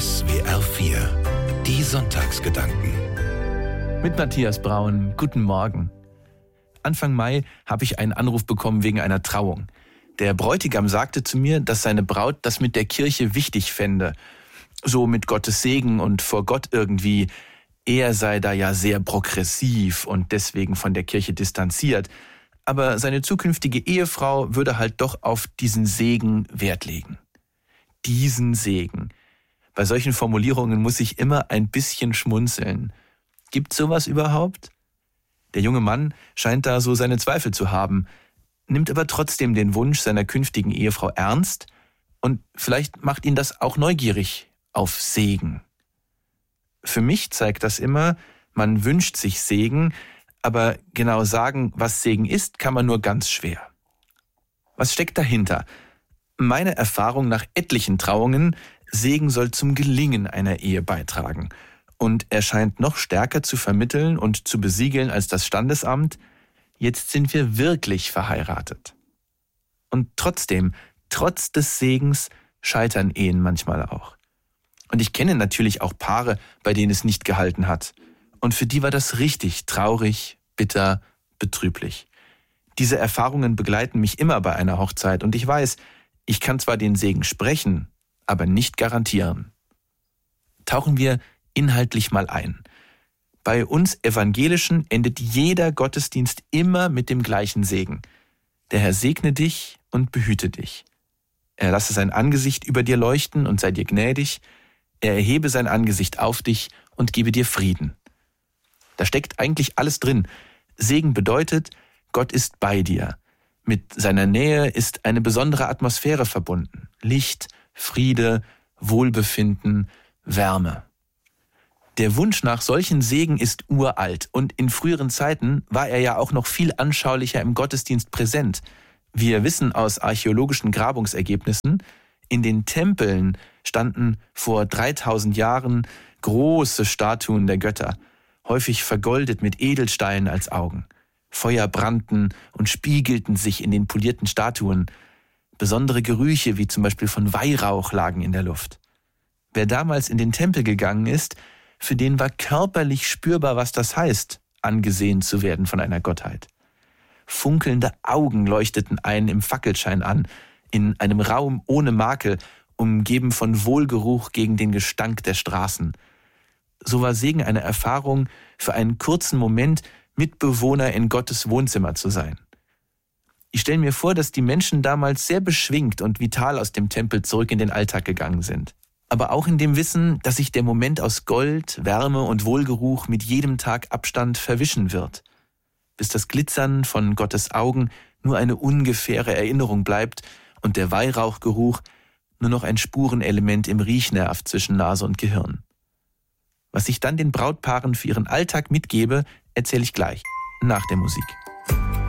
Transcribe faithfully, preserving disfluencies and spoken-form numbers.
S W R vier, die Sonntagsgedanken. Mit Matthias Braun, guten Morgen. Anfang Mai habe ich einen Anruf bekommen wegen einer Trauung. Der Bräutigam sagte zu mir, dass seine Braut das mit der Kirche wichtig fände. So mit Gottes Segen und vor Gott irgendwie. Er sei da ja sehr progressiv und deswegen von der Kirche distanziert. Aber seine zukünftige Ehefrau würde halt doch auf diesen Segen Wert legen. Diesen Segen. Bei solchen Formulierungen muss ich immer ein bisschen schmunzeln. Gibt's sowas überhaupt? Der junge Mann scheint da so seine Zweifel zu haben, nimmt aber trotzdem den Wunsch seiner künftigen Ehefrau ernst und vielleicht macht ihn das auch neugierig auf Segen. Für mich zeigt das immer, man wünscht sich Segen, aber genau sagen, was Segen ist, kann man nur ganz schwer. Was steckt dahinter? Meine Erfahrung nach etlichen Trauungen, Segen soll zum Gelingen einer Ehe beitragen. Und er scheint noch stärker zu vermitteln und zu besiegeln als das Standesamt, jetzt sind wir wirklich verheiratet. Und trotzdem, trotz des Segens, scheitern Ehen manchmal auch. Und ich kenne natürlich auch Paare, bei denen es nicht gehalten hat. Und für die war das richtig traurig, bitter, betrüblich. Diese Erfahrungen begleiten mich immer bei einer Hochzeit und ich weiß, ich kann zwar den Segen sprechen, aber nicht garantieren. Tauchen wir inhaltlich mal ein. Bei uns Evangelischen endet jeder Gottesdienst immer mit dem gleichen Segen. Der Herr segne dich und behüte dich. Er lasse sein Angesicht über dir leuchten und sei dir gnädig. Er erhebe sein Angesicht auf dich und gebe dir Frieden. Da steckt eigentlich alles drin. Segen bedeutet, Gott ist bei dir. Mit seiner Nähe ist eine besondere Atmosphäre verbunden. Licht, Friede, Wohlbefinden, Wärme. Der Wunsch nach solchen Segen ist uralt und in früheren Zeiten war er ja auch noch viel anschaulicher im Gottesdienst präsent. Wir wissen aus archäologischen Grabungsergebnissen, in den Tempeln standen vor dreitausend Jahren große Statuen der Götter, häufig vergoldet mit Edelsteinen als Augen. Feuer brannten und spiegelten sich in den polierten Statuen. Besondere Gerüche, wie zum Beispiel von Weihrauch, lagen in der Luft. Wer damals in den Tempel gegangen ist, für den war körperlich spürbar, was das heißt, angesehen zu werden von einer Gottheit. Funkelnde Augen leuchteten einen im Fackelschein an, in einem Raum ohne Makel, umgeben von Wohlgeruch gegen den Gestank der Straßen. So war Segen eine Erfahrung, für einen kurzen Moment Mitbewohner in Gottes Wohnzimmer zu sein. Ich stelle mir vor, dass die Menschen damals sehr beschwingt und vital aus dem Tempel zurück in den Alltag gegangen sind. Aber auch in dem Wissen, dass sich der Moment aus Gold, Wärme und Wohlgeruch mit jedem Tag Abstand verwischen wird, bis das Glitzern von Gottes Augen nur eine ungefähre Erinnerung bleibt und der Weihrauchgeruch nur noch ein Spurenelement im Riechnerv zwischen Nase und Gehirn. Was ich dann den Brautpaaren für ihren Alltag mitgebe, erzähle ich gleich, nach der Musik.